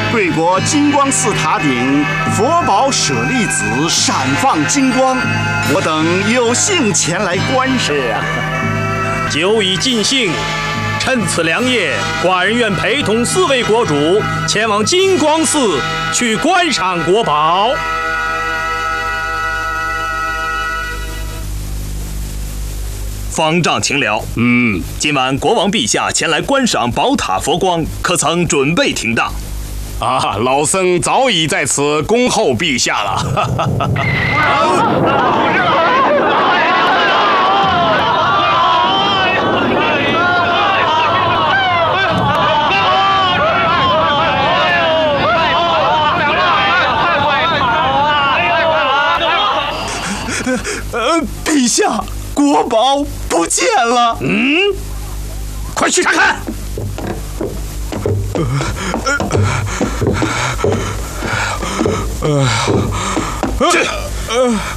贵国金光寺塔顶佛宝舍利子闪放金光，我等有幸前来观赏。 酒已尽兴，趁此良夜，寡人愿陪同4位国主前往金光寺去观赏国宝。 方丈请了。今晚国王陛下前来观赏宝塔佛光，可曾准备停当？ 老僧早已在此恭候陛下了。 陛下，国宝不见了。 快去查看。